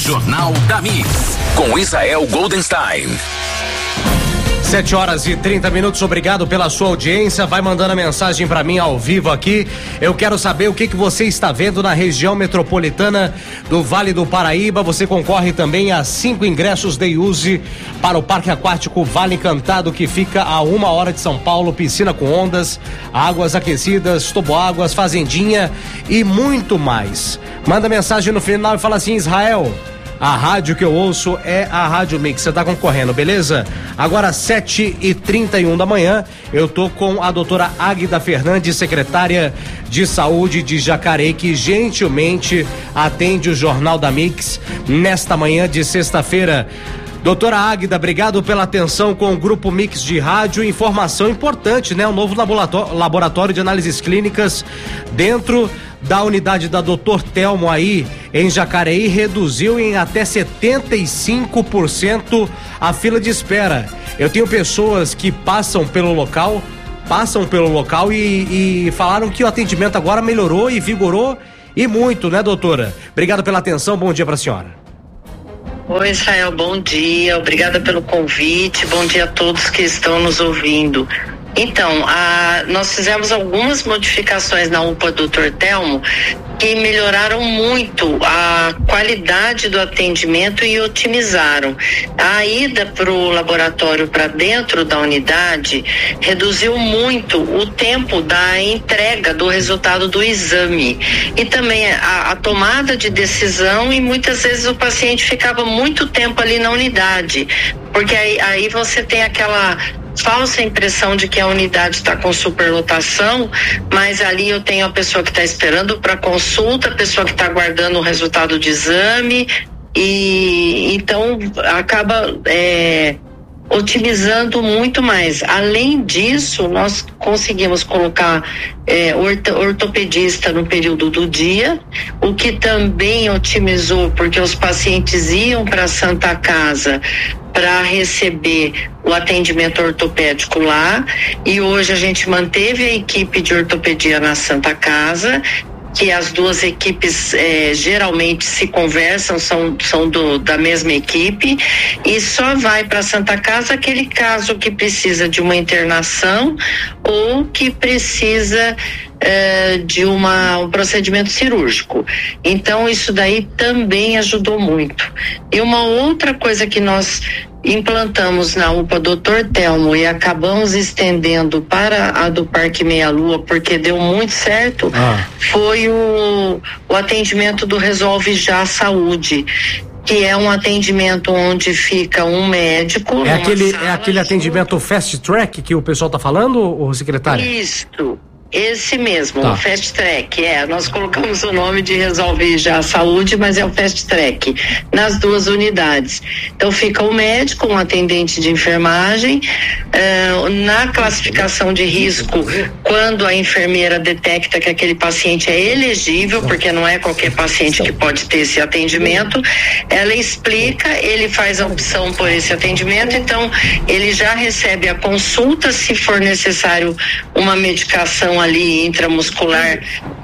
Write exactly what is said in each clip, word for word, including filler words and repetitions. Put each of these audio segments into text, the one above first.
Jornal da Mix, com Israel Goldenstein. Sete horas e trinta minutos, obrigado pela sua audiência. Vai mandando a mensagem para mim ao vivo aqui. Eu quero saber o que que você está vendo na região metropolitana do Vale do Paraíba. Você concorre também a cinco ingressos day use para o Parque Aquático Vale Encantado, que fica a uma hora de São Paulo. Piscina com ondas, águas aquecidas, toboáguas, fazendinha e muito mais. Manda mensagem no final e fala assim: Israel, a rádio que eu ouço é a Rádio Mix. Você tá concorrendo, beleza? Agora, sete e trinta e um da manhã, eu tô com a doutora Águida Fernandes, secretária de Saúde de Jacareí, que gentilmente atende o Jornal da Mix nesta manhã de sexta-feira. Doutora Águida, obrigado pela atenção com o Grupo Mix de Rádio. Informação importante, né? O novo laboratório, laboratório de análises clínicas dentro da unidade da doutor Telmo aí em Jacareí reduziu em até setenta e cinco por cento a fila de espera. Eu tenho pessoas que passam pelo local, passam pelo local e, e falaram que o atendimento agora melhorou e vigorou e muito, né, doutora? Obrigado pela atenção, bom dia pra senhora. Oi, Israel, bom dia, obrigada pelo convite, bom dia a todos que estão nos ouvindo. Então, a, nós fizemos algumas modificações na U P A doutor Telmo que melhoraram muito a qualidade do atendimento e otimizaram. A ida para o laboratório para dentro da unidade reduziu muito o tempo da entrega do resultado do exame e também a, a tomada de decisão, e muitas vezes o paciente ficava muito tempo ali na unidade, porque aí, aí você tem aquela falsa impressão de que a unidade está com superlotação, mas ali eu tenho a pessoa que está esperando para consulta, a pessoa que está aguardando o resultado de exame, e então acaba é, otimizando muito mais. Além disso, nós conseguimos colocar é, orto, ortopedista no período do dia, o que também otimizou, porque os pacientes iam para a Santa Casa para receber o atendimento ortopédico lá, e hoje a gente manteve a equipe de ortopedia na Santa Casa, que as duas equipes eh, geralmente se conversam, são, são do, da mesma equipe, e só vai para a Santa Casa aquele caso que precisa de uma internação ou que precisa eh, de uma, um procedimento cirúrgico. Então isso daí também ajudou muito. E uma outra coisa que nós implantamos na U P A doutor Telmo e acabamos estendendo para a do Parque Meia Lua, porque deu muito certo, ah. foi o, o atendimento do Resolve Já Saúde, que é um atendimento onde fica um médico. É aquele, é aquele atendimento fast track que o pessoal tá falando, o secretário? Isso. Esse mesmo, tá. O Fast Track, é, nós colocamos o nome de Resolve Já Saúde, mas é o Fast Track, nas duas unidades. Então fica o médico, um atendente de enfermagem, uh, na classificação de risco, quando a enfermeira detecta que aquele paciente é elegível, porque não é qualquer paciente que pode ter esse atendimento, ela explica, ele faz a opção por esse atendimento, então ele já recebe a consulta, se for necessário uma medicação ali intramuscular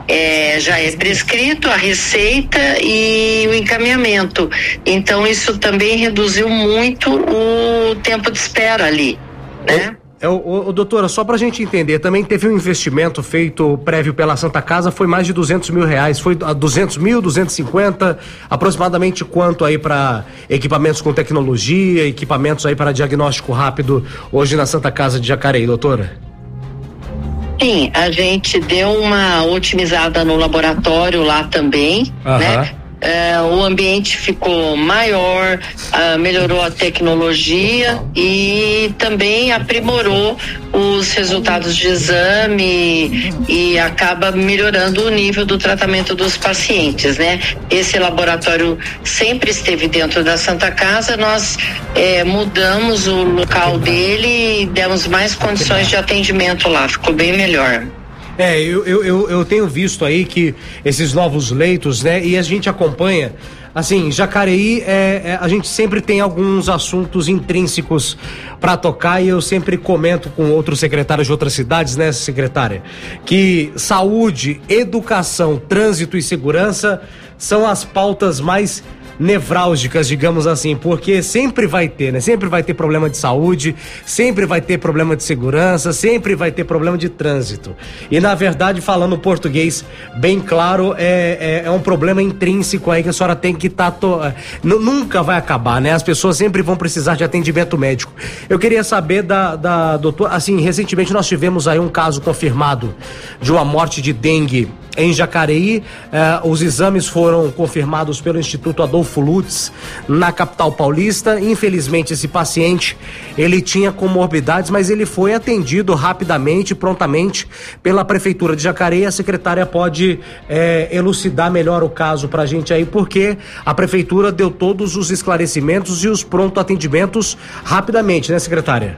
é, já é prescrito, a receita e o encaminhamento. Então isso também reduziu muito o tempo de espera ali, né? É, o, o, o doutora, só pra gente entender, também teve um investimento feito prévio pela Santa Casa, foi mais de duzentos mil reais, foi a duzentos mil, duzentos e cinquenta, aproximadamente quanto aí para equipamentos com tecnologia, equipamentos aí para diagnóstico rápido hoje na Santa Casa de Jacareí, doutora? Sim, a gente deu uma otimizada no laboratório lá também, uhum. né? Uh, o ambiente ficou maior, uh, melhorou a tecnologia e também aprimorou os resultados de exame e acaba melhorando o nível do tratamento dos pacientes, né? Esse laboratório sempre esteve dentro da Santa Casa, nós eh, mudamos o local dele e demos mais condições de atendimento lá, ficou bem melhor. É, eu, eu, eu, eu tenho visto aí que esses novos leitos, né, e a gente acompanha, assim, Jacareí, é, é, a gente sempre tem alguns assuntos intrínsecos para tocar e eu sempre comento com outros secretários de outras cidades, né, secretária, que saúde, educação, trânsito e segurança são as pautas mais nevrálgicas, digamos assim, porque sempre vai ter, né? Sempre vai ter problema de saúde, sempre vai ter problema de segurança, sempre vai ter problema de trânsito. E na verdade, falando português bem claro, é, é, é um problema intrínseco aí que a senhora tem que estar... Tá to... Nunca vai acabar, né? As pessoas sempre vão precisar de atendimento médico. Eu queria saber da, da doutora, assim, recentemente nós tivemos aí um caso confirmado de uma morte de dengue em Jacareí. Eh, os exames foram confirmados pelo Instituto Adolfo Lutz na capital paulista. Infelizmente esse paciente, ele tinha comorbidades, mas ele foi atendido rapidamente, prontamente pela Prefeitura de Jacareí. A secretária pode eh, elucidar melhor o caso pra gente aí, porque a Prefeitura deu todos os esclarecimentos e os pronto atendimentos rapidamente, né, secretária?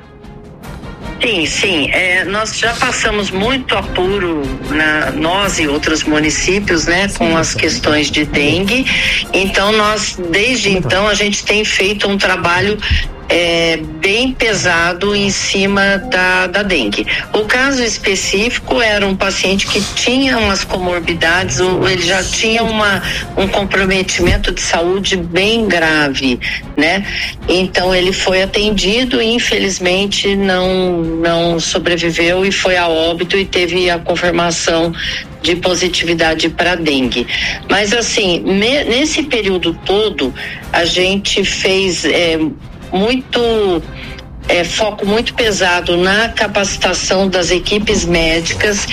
Sim, sim, é, nós já passamos muito apuro, na, nós e outros municípios, né, com as questões de dengue. Então nós, desde então, a gente tem feito um trabalho É, bem pesado em cima da, da dengue. O caso específico era um paciente que tinha umas comorbidades, ou ele já tinha uma, um comprometimento de saúde bem grave, né? Então ele foi atendido e infelizmente não, não sobreviveu e foi a óbito e teve a confirmação de positividade para dengue. Mas assim, me, nesse período todo, a gente fez é, muito é, foco muito pesado na capacitação das equipes médicas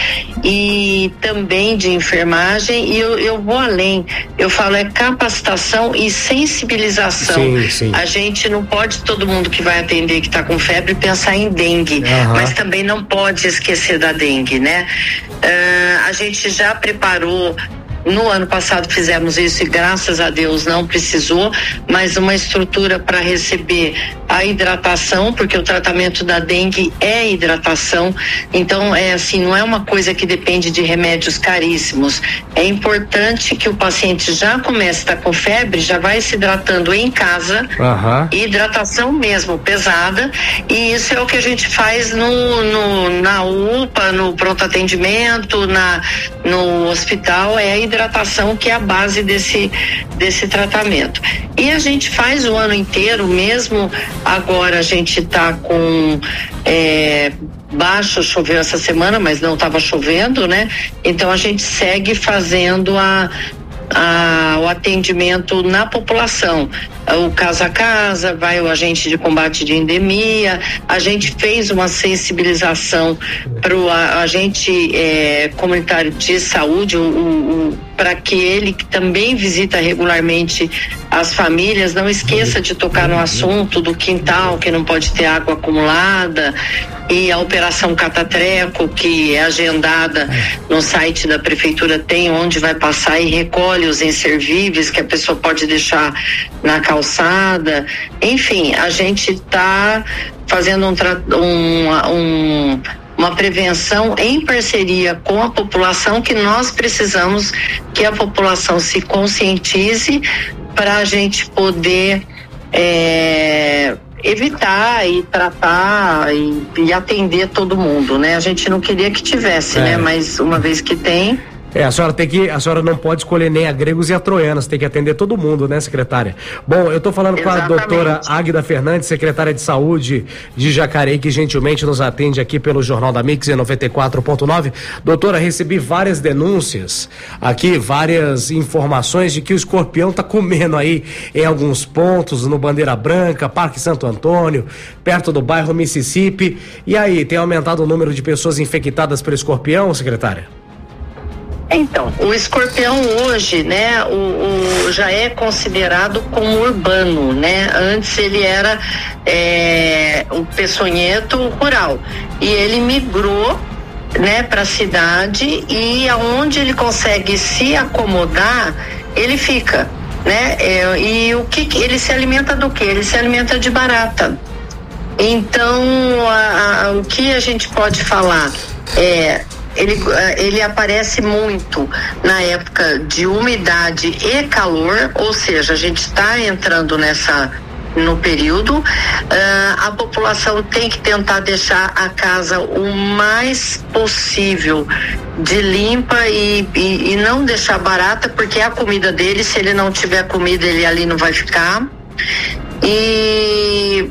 e também de enfermagem, e eu, eu vou além, eu falo é capacitação e sensibilização. Sim, sim. A gente não pode, todo mundo que vai atender que está com febre, pensar em dengue, uhum. mas também não pode esquecer da dengue, né? Uh, a gente já preparou. No ano passado fizemos isso e graças a Deus não precisou, mas uma estrutura para receber a hidratação, porque o tratamento da dengue é hidratação. Então é assim, não é uma coisa que depende de remédios caríssimos. É importante que o paciente já comece a estar com febre, já vai se hidratando em casa, uhum. hidratação mesmo, pesada, e isso é o que a gente faz no, no, na U P A, no pronto atendimento, na, no hospital, é a hidratação que é a base desse, desse tratamento. E a gente faz o ano inteiro, mesmo agora a gente está com é, baixo, choveu essa semana, mas não estava chovendo, né? Então a gente segue fazendo a A, o atendimento na população, o casa a casa, vai o agente de combate de endemia. A gente fez uma sensibilização para o agente é, comunitário de saúde, o, o, para que ele que também visita regularmente as famílias não esqueça de tocar no assunto do quintal, que não pode ter água acumulada, e a operação Catatreco, que é agendada no site da prefeitura, tem onde vai passar e recolhe os inservíveis que a pessoa pode deixar na calçada. Enfim, a gente está fazendo um, um, um uma prevenção em parceria com a população, que nós precisamos que a população se conscientize para a gente poder é, evitar e tratar e, e atender todo mundo, né? A gente não queria que tivesse, é. né? Mas uma vez que tem... É, a senhora tem que, a senhora não pode escolher nem a gregos e a troianos, tem que atender todo mundo, né, secretária? Bom, eu tô falando Exatamente. com a doutora Águida Fernandes, secretária de Saúde de Jacareí, que gentilmente nos atende aqui pelo Jornal da Mix em noventa e quatro ponto nove. Doutora, recebi várias denúncias aqui, várias informações de que o escorpião tá comendo aí em alguns pontos, no Bandeira Branca, Parque Santo Antônio, perto do bairro Mississippi. E aí, tem aumentado o número de pessoas infectadas pelo escorpião, secretária? Então, o escorpião hoje, né, o, o, já é considerado como urbano, né? Antes ele era é, um peçonhento rural e ele migrou, né, para a cidade, e aonde ele consegue se acomodar, ele fica, né? É, e o que ele se alimenta do quê? Ele se alimenta de barata. Então, a, a, o que a gente pode falar é Ele, ele aparece muito na época de umidade e calor, ou seja, a gente está entrando nessa, no período. Uh, a população tem que tentar deixar a casa o mais possível de limpa e, e, e não deixar barata, porque é a comida dele. Se ele não tiver comida, ele ali não vai ficar. E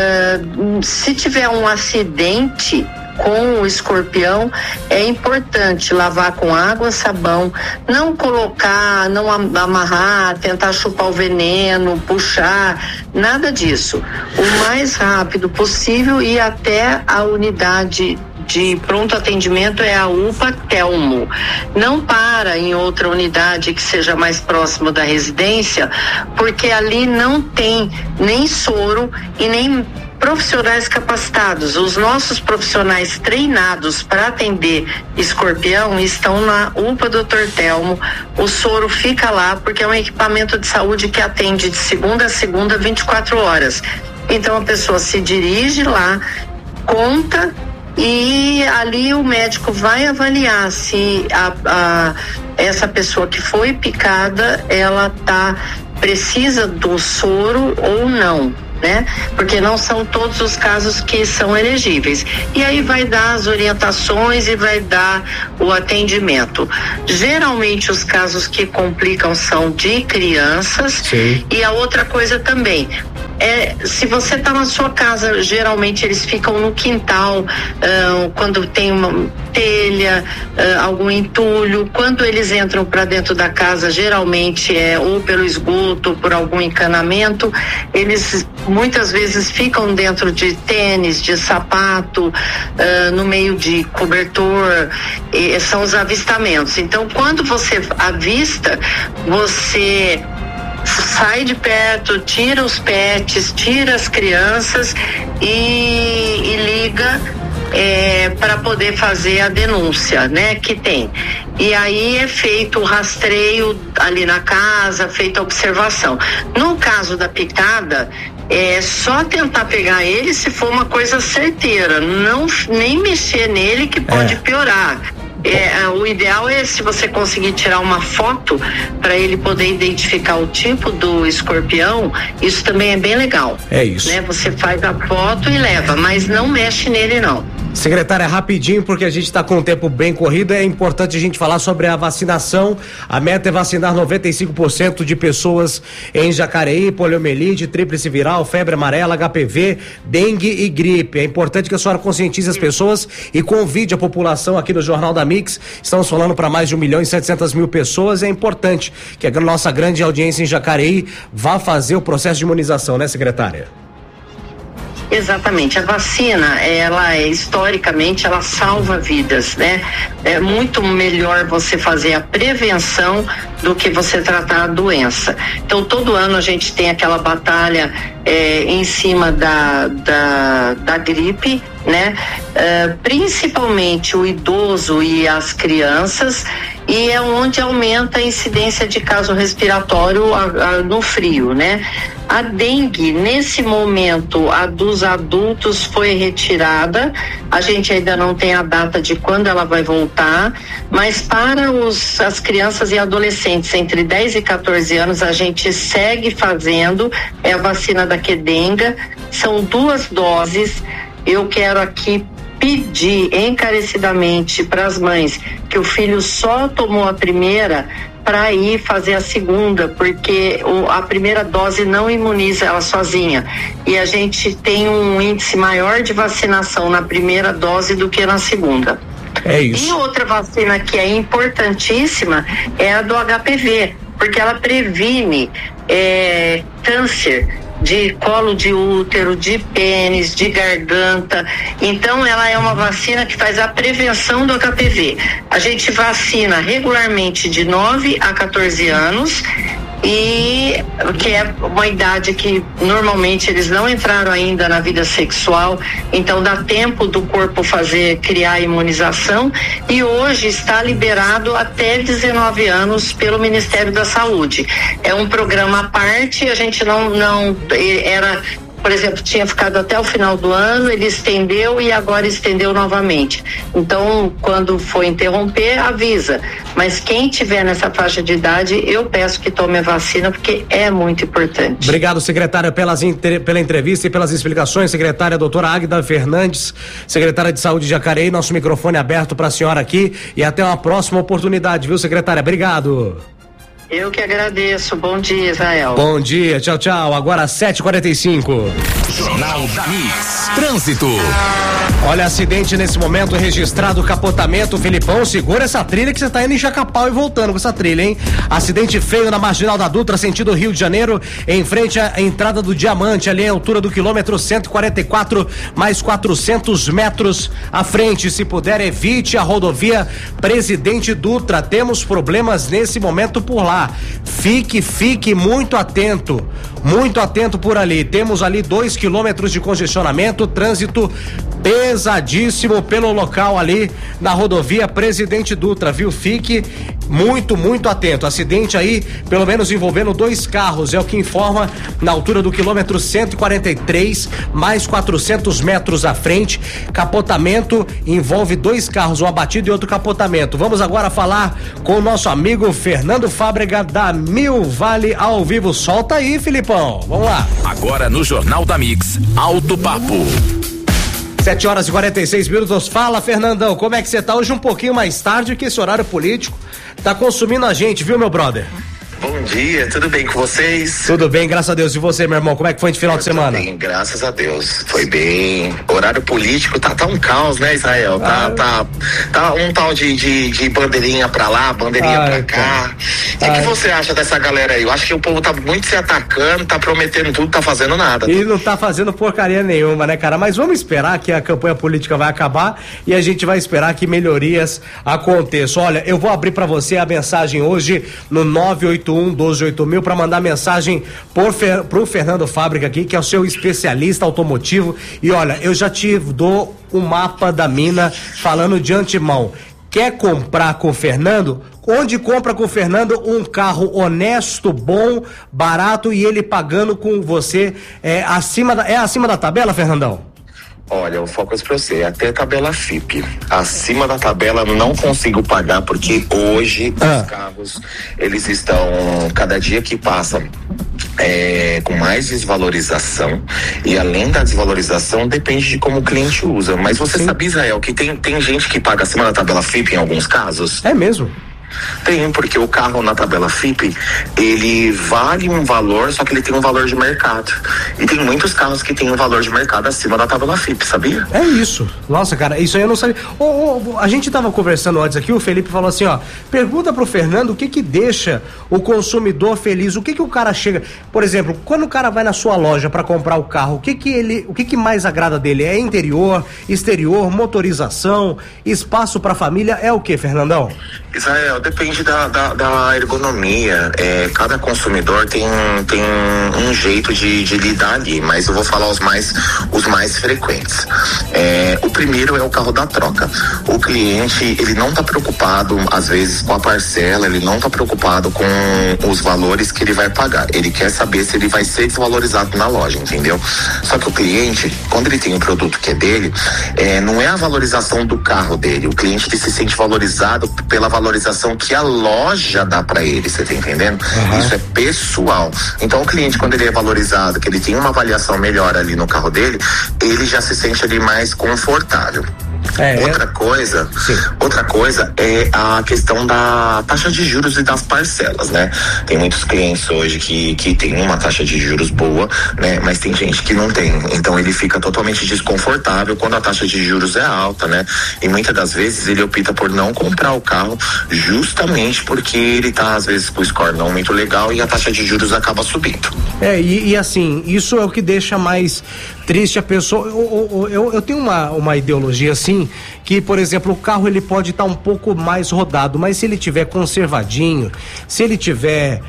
uh, se tiver um acidente com o escorpião, é importante lavar com água, sabão, não colocar, não amarrar, tentar chupar o veneno, puxar, nada disso. O mais rápido possível e até a unidade de pronto atendimento é a U P A Telmo. Não para em outra unidade que seja mais próximo da residência, porque ali não tem nem soro e nem profissionais capacitados. Os nossos profissionais treinados para atender escorpião estão na U P A doutor Telmo. O soro fica lá porque é um equipamento de saúde que atende de segunda a segunda, vinte e quatro horas. Então a pessoa se dirige lá, conta, e ali o médico vai avaliar se a, a, essa pessoa que foi picada, ela tá, precisa do soro ou não, né? Porque não são todos os casos que são elegíveis. E aí vai dar as orientações e vai dar o atendimento. Geralmente os casos que complicam são de crianças. Sim. E a outra coisa também é, se você está na sua casa, geralmente eles ficam no quintal, uh, quando tem uma telha, uh, algum entulho. Quando eles entram para dentro da casa, geralmente é ou pelo esgoto, ou por algum encanamento. Eles muitas vezes ficam dentro de tênis, de sapato, uh, no meio de cobertor. E são os avistamentos. Então, quando você avista, você sai de perto, tira os pets, tira as crianças e, e liga é, para poder fazer a denúncia, né, que tem. E aí é feito o rastreio ali na casa, feita a observação. No caso da picada, é só tentar pegar ele se for uma coisa certeira, não nem mexer nele, que pode é. piorar. É, o ideal é se você conseguir tirar uma foto para ele poder identificar o tipo do escorpião. Isso também é bem legal. É isso, né? Você faz a foto e leva, mas não mexe nele não. Secretária, rapidinho, porque a gente está com um tempo bem corrido, é importante a gente falar sobre a vacinação. A meta é vacinar noventa e cinco por cento de pessoas em Jacareí, poliomielite, tríplice viral, febre amarela, H P V, dengue e gripe. É importante que a senhora conscientize as pessoas e convide a população aqui no Jornal da Mix. Estamos falando para mais de um milhão e setecentas mil pessoas. É importante que a nossa grande audiência em Jacareí vá fazer o processo de imunização, né, secretária? Exatamente, a vacina, ela é, historicamente, ela salva vidas, né? É muito melhor você fazer a prevenção do que você tratar a doença. Então, todo ano a gente tem aquela batalha é, em cima da, da, da gripe, né? É, principalmente o idoso e as crianças, e é onde aumenta a incidência de caso respiratório a, a, no frio, né? A dengue, nesse momento, a dos adultos foi retirada. A gente ainda não tem a data de quando ela vai voltar, mas para os, as crianças e adolescentes entre dez e quatorze anos, a gente segue fazendo, é a vacina da Qdenga. São duas doses. Eu quero aqui pedir encarecidamente para as mães que o filho só tomou a primeira para ir fazer a segunda, porque o, a primeira dose não imuniza ela sozinha, e a gente tem um índice maior de vacinação na primeira dose do que na segunda. É isso. E outra vacina que é importantíssima é a do H P V, porque ela previne é, câncer de colo de útero, de pênis, de garganta. Então ela é uma vacina que faz a prevenção do H P V. A gente vacina regularmente de nove a quatorze anos, e que é uma idade que normalmente eles não entraram ainda na vida sexual, então dá tempo do corpo fazer, criar a imunização, e hoje está liberado até dezenove anos pelo Ministério da Saúde. É um programa à parte, a gente não, não era por exemplo, tinha ficado até o final do ano, ele estendeu e agora estendeu novamente. Então, quando for interromper, avisa. Mas quem tiver nessa faixa de idade, eu peço que tome a vacina, porque é muito importante. Obrigado, secretária, pelas, pela entrevista e pelas explicações. Secretária doutora Águida Fernandes, secretária de Saúde de Jacareí, nosso microfone aberto para a senhora aqui e até uma próxima oportunidade, viu, secretária? Obrigado. Eu que agradeço. Bom dia, Israel. Bom dia, tchau, tchau. Agora sete e quarenta e cinco. Jornal da Mix. Trânsito. Olha, acidente nesse momento registrado, capotamento. Filipão, segura essa trilha que você tá indo em Jacapau e voltando com essa trilha, hein? Acidente feio na Marginal da Dutra, sentido Rio de Janeiro, em frente à entrada do Diamante, ali à altura do quilômetro cento e quarenta e quatro, mais quatrocentos metros à frente. Se puder, evite a rodovia Presidente Dutra. Temos problemas nesse momento por lá. Fique, fique muito atento, muito atento por ali. Temos ali dois quilômetros de congestionamento, trânsito pesadíssimo pelo local ali na rodovia Presidente Dutra, viu? Fique muito, muito atento. Acidente aí, pelo menos envolvendo dois carros, é o que informa na altura do quilômetro cento e quarenta e três, mais quatrocentos metros à frente. Capotamento envolve dois carros, um abatido e outro capotamento. Vamos agora falar com o nosso amigo Fernando Fábrega da Mil Vale ao vivo. Solta aí, Filipão. Vamos lá. Agora no Jornal da Mix, Alto Papo. sete horas e quarenta e seis minutos. Fala, Fernandão, como é que você tá? Hoje um pouquinho mais tarde, que esse horário político tá consumindo a gente, viu, meu brother? Bom dia, tudo bem com vocês? Tudo bem, graças a Deus. E você, meu irmão, como é que foi de final de semana? Bem, graças a Deus. Foi bem. Horário político tá, tá um caos, né, Israel? Tá, ah. tá, tá um tal de, de, de bandeirinha pra lá, bandeirinha Ai, pra cá. O que, que você acha dessa galera aí? Eu acho que o povo tá muito se atacando, tá prometendo tudo, tá fazendo nada. E não tá fazendo porcaria nenhuma, né, cara? Mas vamos esperar que a campanha política vai acabar e a gente vai esperar que melhorias aconteçam. Olha, eu vou abrir pra você a mensagem hoje no nove oito um, doze oito mil para mandar mensagem por, pro Fernando Fábrega aqui, que é o seu especialista automotivo. E olha, eu já te dou o mapa da mina falando de antemão. Quer comprar com o Fernando? Onde compra com o Fernando um carro honesto, bom, barato e ele pagando com você é, acima da, é acima da tabela, Fernandão? Olha, eu foco isso pra você, até tabela F I P. Acima da tabela não consigo pagar, porque hoje ah. os carros, eles estão, cada dia que passa, é, com mais desvalorização, e além da desvalorização, depende de como o cliente usa. Mas você Sim. sabe, Israel, que tem, tem gente que paga acima da tabela F I P em alguns casos? É mesmo? Tem, porque o carro na tabela F I P, ele vale um valor, só que ele tem um valor de mercado. E tem muitos carros que tem um valor de mercado acima da tabela F I P, sabia? É isso. Nossa, cara, isso aí eu não sabia. Oh, oh, a gente tava conversando antes aqui, o Felipe falou assim, ó, pergunta pro Fernando o que que deixa o consumidor feliz, o que que o cara chega, por exemplo, quando o cara vai na sua loja pra comprar o carro, o que que ele, o que que mais agrada dele? É interior, exterior, motorização, espaço pra família, é o que, Fernandão? Israel, depende da, da, da ergonomia. É, cada consumidor tem, tem um jeito de, de lidar ali, mas eu vou falar os mais, os mais frequentes. É, o primeiro é o carro da troca. O cliente, ele não está preocupado, às vezes, com a parcela, ele não está preocupado com os valores que ele vai pagar. Ele quer saber se ele vai ser desvalorizado na loja, entendeu? Só que o cliente, quando ele tem um produto que é dele, é, não é a valorização do carro dele. O cliente ele se sente valorizado pela valorização que a loja dá pra ele, você tá entendendo? Uhum. Isso é pessoal. Então o cliente, quando ele é valorizado, que ele tem uma avaliação melhor ali no carro dele, ele já se sente ali mais confortável. É, outra coisa, sim. outra coisa é a questão da taxa de juros e das parcelas, né? Tem muitos clientes hoje que, que tem uma taxa de juros boa, né? Mas tem gente que não tem, então ele fica totalmente desconfortável quando a taxa de juros é alta, né? E muitas das vezes ele opta por não comprar o carro justamente porque ele tá às vezes com o score não muito legal e a taxa de juros acaba subindo. É, e, e assim, isso é o que deixa mais triste a pessoa. Eu, eu, eu, eu tenho uma, uma ideologia assim, que, por exemplo, o carro ele pode estar tá um pouco mais rodado, mas se ele tiver conservadinho, se ele tiver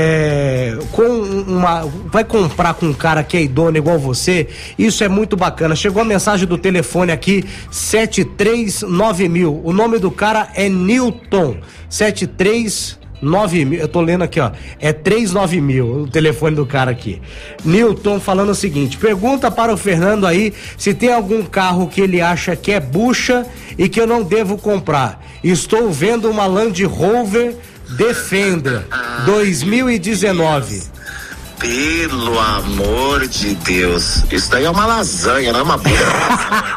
é, com uma, vai comprar com um cara que é idôneo igual você, isso é muito bacana. Chegou a mensagem do telefone aqui, sete três nove mil, o nome do cara é Newton, sete três nove mil, eu tô lendo aqui, ó, é trezentos e nove mil, o telefone do cara aqui. Newton falando o seguinte, pergunta para o Fernando aí se tem algum carro que ele acha que é bucha e que eu não devo comprar. Estou vendo uma Land Rover Defender dois mil e dezenove. Pelo amor de Deus, isso daí é uma lasanha, não é uma bucha.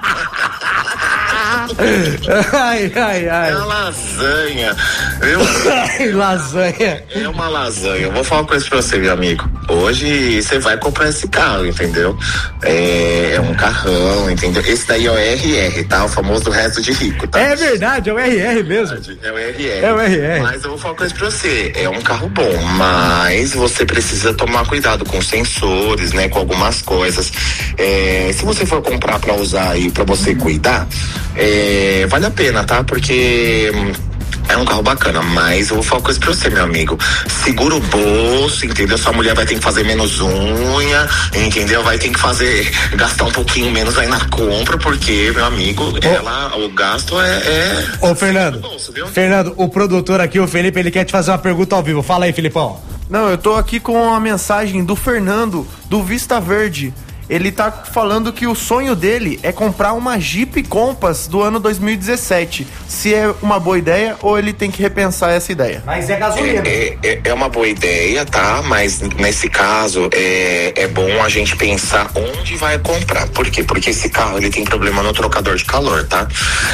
Ai, ai, ai. É uma lasanha. Eu... Ai, lasanha. É uma lasanha. Eu vou falar uma coisa pra você, meu amigo. Hoje você vai comprar esse carro, entendeu? É, é um carrão, entendeu? Esse daí é o R R, tá? O famoso resto de rico, tá? É verdade, é o R R mesmo. É o R R. É o R R. Mas eu vou falar uma coisa pra você. É um carro bom, mas você precisa tomar cuidado com sensores, né? Com algumas coisas. É, se você for comprar pra usar aí, pra você cuidar, é, vale a pena, tá? Porque é um carro bacana, mas eu vou falar uma coisa pra você, meu amigo. Segura o bolso, entendeu? Sua mulher vai ter que fazer menos unha, entendeu? Vai ter que fazer, gastar um pouquinho menos aí na compra, porque, meu amigo, oh. ela, o gasto é... é Ô, Fernando, bolso, Fernando, o produtor aqui, o Felipe, ele quer te fazer uma pergunta ao vivo. Fala aí, Filipão. Não, eu tô aqui com a mensagem do Fernando, do Vista Verde. Ele tá falando que o sonho dele é comprar uma Jeep Compass do ano dois mil e dezessete. Se é uma boa ideia ou ele tem que repensar essa ideia. Mas é gasolina. É, é, é uma boa ideia, tá? Mas nesse caso é, é bom a gente pensar onde vai comprar. Por quê? Porque esse carro ele tem problema no trocador de calor, tá?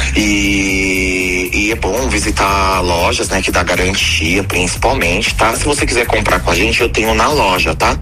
E, e é bom visitar lojas, né? Que dá garantia, principalmente, tá? Se você quiser comprar com a gente, eu tenho na loja, tá?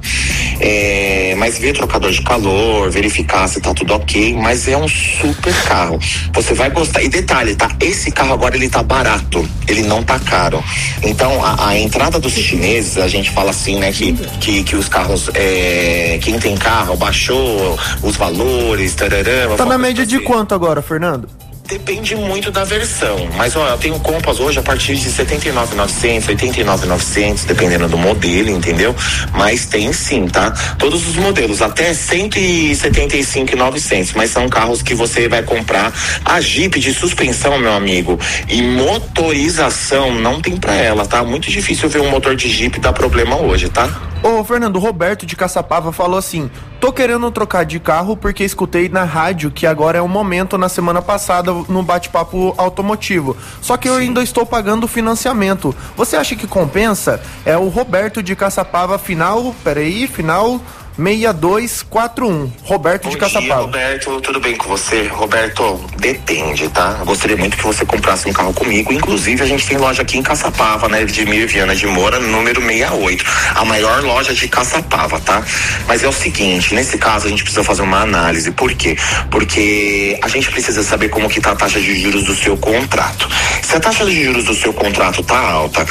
É, mas ver trocador de calor, verificar se tá tudo ok, mas é um super carro. Você vai gostar. E detalhe, tá? Esse carro agora ele tá barato, ele não tá caro. Então, a, a entrada dos chineses, a gente fala assim, né? Que, que, que os carros, é, quem tem carro baixou os valores, tarará. Tá na média de quanto agora, Fernando? Depende muito da versão, mas ó, eu tenho Compass hoje a partir de setenta e nove mil e novecentos, oitenta e nove mil e novecentos, dependendo do modelo, entendeu? Mas tem sim, tá? Todos os modelos, até cento e setenta e cinco mil e novecentos, mas são carros que você vai comprar. A Jeep de suspensão, meu amigo, e motorização não tem pra ela, tá? Muito difícil ver um motor de Jeep dar problema hoje, tá? Ô, Fernando, o Roberto de Caçapava falou assim: tô querendo trocar de carro porque escutei na rádio que agora é o momento na semana passada no bate-papo automotivo. Só que eu Sim. ainda estou pagando o financiamento. Você acha que compensa? É o Roberto de Caçapava, final, peraí, final... seis dois quatro um, Roberto Bom de Caçapava. Dia, Roberto, tudo bem com você? Roberto, depende, tá? Eu gostaria muito que você comprasse um carro comigo, inclusive a gente tem loja aqui em Caçapava, né? De Mir Viana de Moura, número sessenta e oito, a maior loja de Caçapava, tá? Mas é o seguinte, nesse caso a gente precisa fazer uma análise, por quê? Porque a gente precisa saber como que tá a taxa de juros do seu contrato. Se a taxa de juros do seu contrato tá alta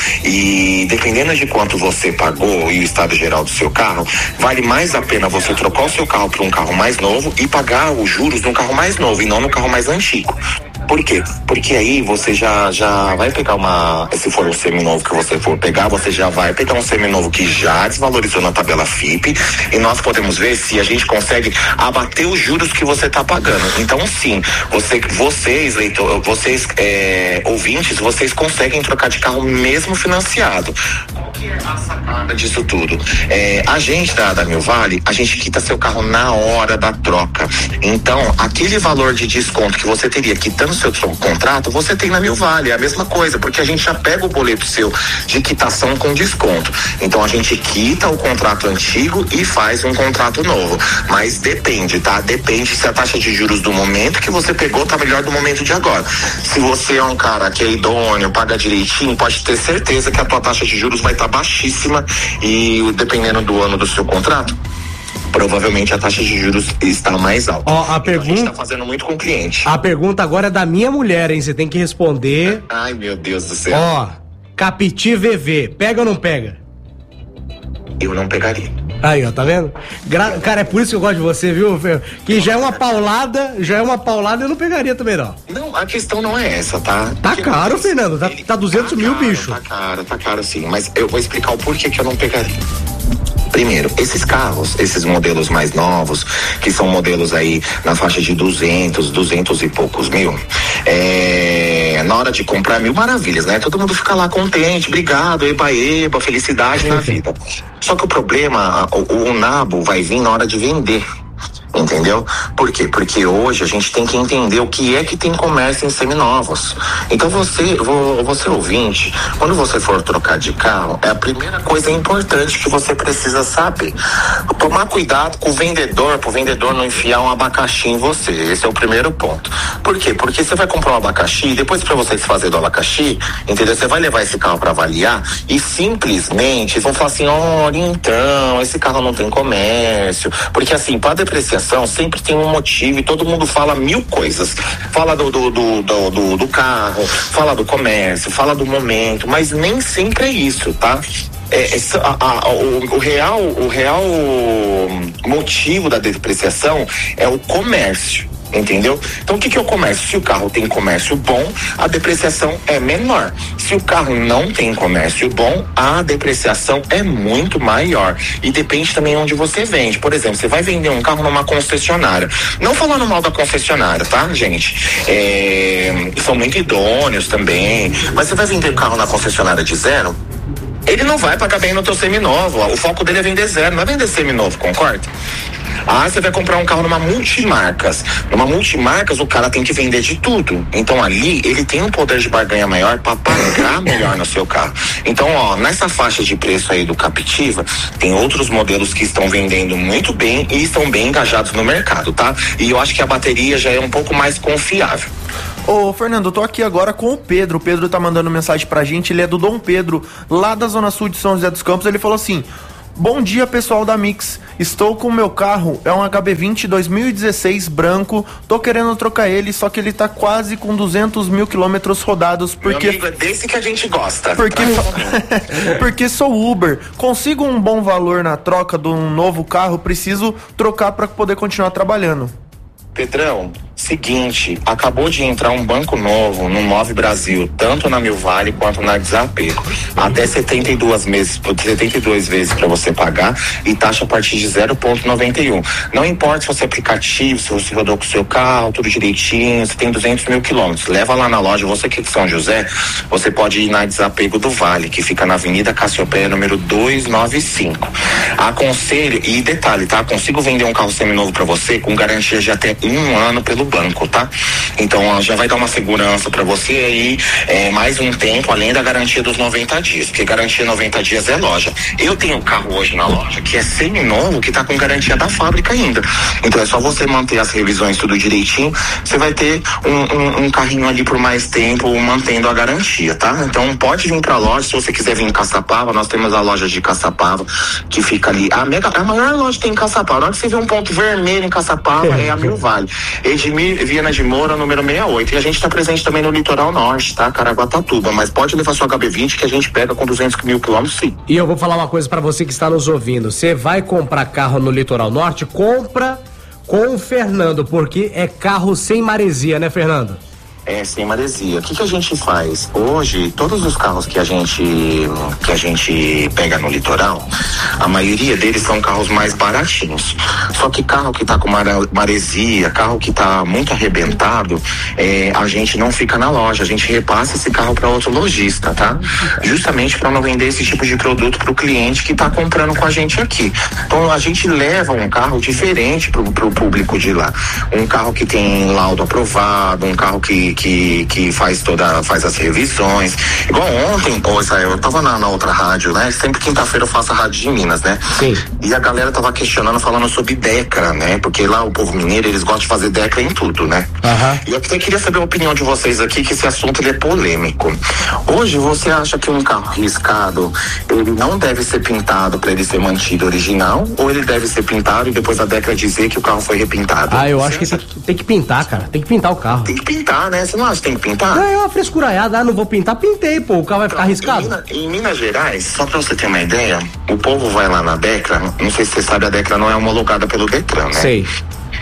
e dependendo de quanto você pagou e o estado geral do seu carro, vale mais a pena você trocar o seu carro por um carro mais novo e pagar os juros no carro mais novo e não no carro mais antigo. Por quê? Porque aí você já, já vai pegar uma... Se for um seminovo que você for pegar, você já vai pegar um seminovo que já desvalorizou na tabela F I P e nós podemos ver se a gente consegue abater os juros que você está pagando. Então, sim, você, vocês, leitor, vocês, é, ouvintes, vocês conseguem trocar de carro mesmo financiado. Qual que é a sacada disso tudo? É, a gente da, da Mil Vale, a gente quita seu carro na hora da troca. Então, aquele valor de desconto que você teria quitando seu, seu contrato, você tem na Mil Vale, é a mesma coisa, porque a gente já pega o boleto seu de quitação com desconto. Então a gente quita o contrato antigo e faz um contrato novo. Mas depende, tá? Depende se a taxa de juros do momento que você pegou tá melhor do momento de agora. Se você é um cara que é idôneo, paga direitinho, pode ter certeza que a tua taxa de juros vai estar tá baixíssima e dependendo do ano do seu contrato, provavelmente a taxa de juros está mais alta. Ó, a então, pergunta... a gente tá fazendo muito com o cliente. A pergunta agora é da minha mulher, hein? Você tem que responder. Ai, meu Deus do céu. Ó, Capiti V V, pega ou não pega? Eu não pegaria. Aí, ó, tá vendo? Gra... Cara, é por isso que eu gosto de você, viu, Fer? Que já é uma paulada, já é uma paulada, eu não pegaria também, não. Não, a questão não é essa, tá? Tá Porque caro, mas, Fernando, tá, tá duzentos tá mil, caro, bicho. Tá caro, tá caro sim, mas eu vou explicar o porquê que eu não pegaria. Primeiro, esses carros, esses modelos mais novos, que são modelos aí na faixa de duzentos, duzentos e poucos mil, é, na hora de comprar, mil maravilhas, né? Todo mundo fica lá contente, obrigado, eba, eba, felicidade na vida. Só que o problema, o, o nabo vai vir na hora de vender. Entendeu? Por quê? Porque hoje a gente tem que entender o que é que tem comércio em seminovos. Então você, você ouvinte, quando você for trocar de carro, é a primeira coisa importante que você precisa saber. Tomar cuidado com o vendedor, pro vendedor não enfiar um abacaxi em você. Esse é o primeiro ponto. Por quê? Porque você vai comprar um abacaxi, depois pra você se fazer do abacaxi, entendeu? Você vai levar esse carro pra avaliar e simplesmente vão falar assim, olha, então, esse carro não tem comércio. Porque assim, pra depreciação sempre tem um motivo e todo mundo fala mil coisas. Fala do, do, do, do, do, do carro, fala do comércio, fala do momento, mas nem sempre é isso, tá? É, é, a, a, o, o real, o real motivo da depreciação é o comércio. Entendeu? Então o que que é o comércio? Se o carro tem comércio bom, a depreciação é menor. Se o carro não tem comércio bom, a depreciação é muito maior. E depende também onde você vende. Por exemplo, você vai vender um carro numa concessionária. Não falando mal da concessionária, tá, gente? É, são muito idôneos também. Mas você vai vender um carro na concessionária de zero, ele não vai pagar bem no teu seminovo. O foco dele é vender zero, não é vender seminovo, concorda? Ah, você vai comprar um carro numa multimarcas. Numa multimarcas, o cara tem que vender de tudo. Então ali, ele tem um poder de barganha maior para pagar melhor no seu carro. Então, ó, nessa faixa de preço aí do Captiva, tem outros modelos que estão vendendo muito bem e estão bem engajados no mercado, tá? E eu acho que a bateria já é um pouco mais confiável. Ô, Fernando, eu tô aqui agora com o Pedro. O Pedro tá mandando mensagem pra gente. Ele é do Dom Pedro, lá da Zona Sul de São José dos Campos. Ele falou assim: bom dia, pessoal da Mix. Estou com o meu carro, é um H B vinte dois mil e dezesseis branco. Tô querendo trocar ele, só que ele tá quase com duzentos mil quilômetros rodados. Porque... Meu amigo, é desse que a gente gosta. Porque, porque sou Uber. Consigo um bom valor na troca de um novo carro, preciso trocar para poder continuar trabalhando. Pedrão, seguinte, acabou de entrar um banco novo no Move Brasil, tanto na Mil Vale quanto na Desapego. Até setenta e dois meses, setenta e duas vezes para você pagar e taxa a partir de zero vírgula noventa e um. Não importa se você é aplicativo, se você rodou com o seu carro, tudo direitinho, você tem duzentos mil quilômetros. Leva lá na loja, você que é de São José, você pode ir na Desapego do Vale, que fica na Avenida Cassiopeia, número duzentos e noventa e cinco. Aconselho, e detalhe, tá? Consigo vender um carro seminovo para você com garantia de até um ano pelo banco, tá? Então ó, já vai dar uma segurança para você aí, é, mais um tempo além da garantia dos noventa dias, porque garantia noventa dias é loja. Eu tenho um carro hoje na loja que é seminovo, que tá com garantia da fábrica ainda. Então é só você manter as revisões tudo direitinho, você vai ter um, um, um carrinho ali por mais tempo mantendo a garantia, tá? Então pode vir pra loja, se você quiser vir em Caçapava, nós temos a loja de Caçapava que fica ali, a, mega, a maior loja que tem em Caçapava. Na hora que você vê um ponto vermelho em Caçapava, é a Mil Vale. Edmir Viana de Moura, número sessenta e oito. E a gente está presente também no litoral norte, tá? Caraguatatuba. Mas pode levar sua H B vinte que a gente pega com duzentos mil quilômetros, sim. E eu vou falar uma coisa para você que está nos ouvindo. Você vai comprar carro no litoral norte, compra com o Fernando, porque é carro sem maresia, né, Fernando? É, sem maresia. O que que a gente faz? Hoje, todos os carros que a gente que a gente pega no litoral, a maioria deles são carros mais baratinhos. Só que carro que tá com maresia, carro que tá muito arrebentado, é, a gente não fica na loja, a gente repassa esse carro para outro lojista, tá? Justamente para não vender esse tipo de produto pro cliente que tá comprando com a gente aqui. Então a gente leva um carro diferente pro, pro público de lá. Um carro que tem laudo aprovado, um carro que Que, que faz toda, faz as revisões. Igual ontem, ô Israel, eu tava na, na outra rádio, né? Sempre quinta-feira eu faço a rádio de Minas, né? Sim. E a galera tava questionando, falando sobre Decra, né? Porque lá o povo mineiro, eles gostam de fazer Decra em tudo, né? Uhum. E eu até queria saber a opinião de vocês aqui, que esse assunto ele é polêmico. Hoje, você acha que um carro riscado, ele não deve ser pintado pra ele ser mantido original? Ou ele deve ser pintado e depois a Decra dizer que o carro foi repintado? Ah, eu você acho que acha... tem, que tem que pintar, cara. Tem que pintar o carro. Tem que pintar, né? Você não acha que tem que pintar? Não, é uma frescuraiada. Ah, não vou pintar, pintei, pô. O carro vai ficar arriscado. Em Minas, em Minas Gerais, só pra você ter uma ideia, o povo vai lá na Decra, não sei se você sabe, a Decra não é homologada pelo Detran, né? Sei.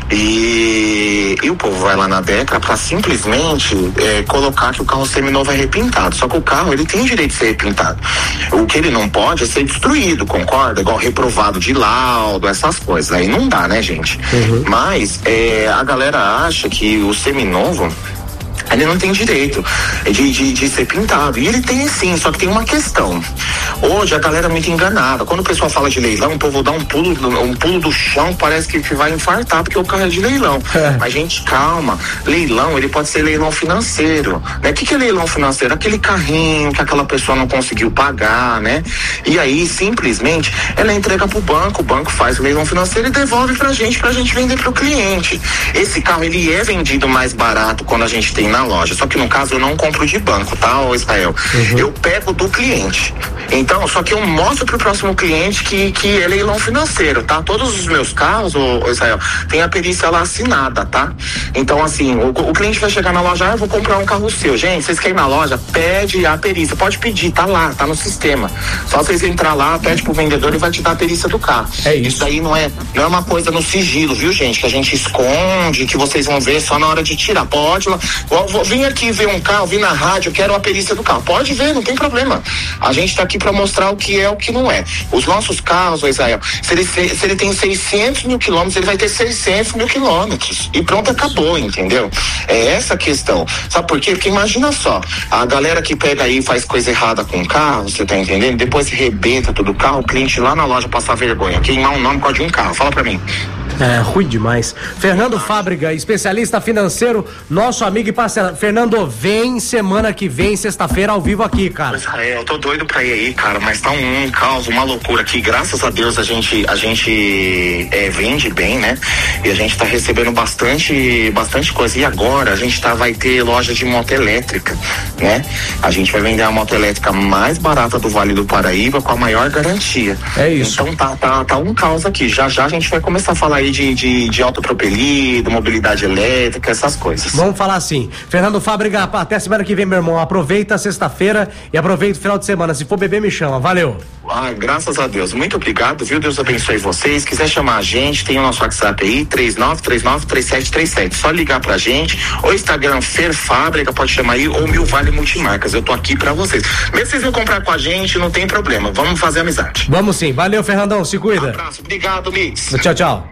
E, e o povo vai lá na Deca pra simplesmente é, colocar que o carro seminovo é repintado. Só que o carro, ele tem direito de ser repintado. O que ele não pode é ser destruído, concorda? Igual reprovado de laudo, essas coisas. Aí não dá, né, gente? Uhum. Mas é, a galera acha que o seminovo, ele não tem direito de, de, de ser pintado. E ele tem sim, só que tem uma questão. Hoje a galera é muito enganada. Quando o pessoal fala de leilão, o povo dá um pulo, um pulo do chão, parece que vai infartar porque o carro é de leilão. É. Mas, gente, calma. Leilão, ele pode ser leilão financeiro, né? O que, que é leilão financeiro? Aquele carrinho que aquela pessoa não conseguiu pagar, né? E aí, simplesmente, ela entrega pro banco, o banco faz o leilão financeiro e devolve pra gente, pra gente vender pro cliente. Esse carro, ele é vendido mais barato quando a gente tem na loja, só que no caso eu não compro de banco, tá, ô Israel? Uhum. Eu pego do cliente. Então, só que eu mostro pro próximo cliente que, que é leilão financeiro, tá? Todos os meus carros, ô, ô Israel, tem a perícia lá assinada, tá? Então, assim, o, o cliente vai chegar na loja, ah, eu vou comprar um carro seu. Gente, vocês querem ir na loja? Pede a perícia. Pode pedir, tá lá, tá no sistema. Só vocês entrar lá, pede pro vendedor e vai te dar a perícia do carro. É isso. Isso daí não é, não é uma coisa no sigilo, viu, gente? Que a gente esconde, que vocês vão ver só na hora de tirar. Pode lá. Vou, vim aqui ver um carro, vim na rádio, quero a perícia do carro. Pode ver, não tem problema. A gente tá aqui para mostrar o que é, o que não é. Os nossos carros, ô Israel, se ele, se ele tem seiscentos mil quilômetros, ele vai ter seiscentos mil quilômetros. E pronto, acabou, entendeu? É essa a questão. Sabe por quê? Porque imagina só, a galera que pega aí e faz coisa errada com o carro, você tá entendendo? Depois rebenta todo o carro, o cliente lá na loja passar vergonha, queimar o nome por causa de um carro. Fala pra mim. É, ruim demais. Fernando Fábrica, especialista financeiro, nosso amigo e parceiro. Fernando, vem semana que vem, sexta-feira, ao vivo aqui, cara. É, eu tô doido pra ir aí, cara, mas tá um, um caos, uma loucura aqui. Graças a Deus a gente, a gente é, vende bem, né? E a gente tá recebendo bastante, bastante coisa. E agora a gente tá, vai ter loja de moto elétrica, né? A gente vai vender a moto elétrica mais barata do Vale do Paraíba com a maior garantia. É isso. Então tá, tá, tá um caos aqui. Já já a gente vai começar a falar aí de, de, de autopropelido, mobilidade elétrica, essas coisas. Vamos falar assim. Fernando Fábrica, até semana que vem, meu irmão. Aproveita a sexta-feira e aproveita o final de semana. Se for beber, me chama. Valeu. Ah, graças a Deus. Muito obrigado, viu? Deus abençoe vocês. Quiser chamar a gente, tem o nosso WhatsApp aí, três nove três nove três sete três sete. Só ligar pra gente. O Instagram Fer Fábrica, pode chamar aí, ou Mil Vale Multimarcas. Eu tô aqui pra vocês. Mesmo se vocês vão comprar com a gente, não tem problema. Vamos fazer amizade. Vamos sim. Valeu, Fernandão. Se cuida. Um abraço. Obrigado, Mix. Tchau, tchau.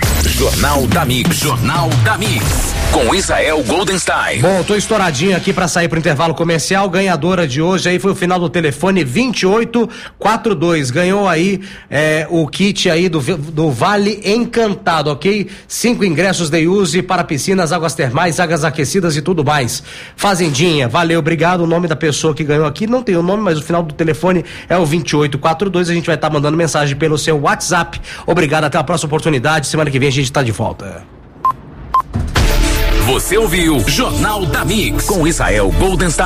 Jornal da Mix, Jornal da Mix, com Israel Goldenstein. Bom, tô estouradinho aqui pra sair pro intervalo comercial. Ganhadora de hoje aí foi o final do telefone vinte e oito quarenta e dois. Ganhou aí é, o kit aí do, do Vale Encantado, ok? Cinco ingressos de use para piscinas, águas termais, águas aquecidas e tudo mais. Fazendinha, valeu, obrigado. O nome da pessoa que ganhou aqui não tem o nome, mas o final do telefone é o vinte e oito quarenta e dois. A gente vai estar tá mandando mensagem pelo seu WhatsApp. Obrigado, até a próxima oportunidade. Semana que vem a gente tá de volta. Você ouviu Jornal da Mix com Israel Goldenstein.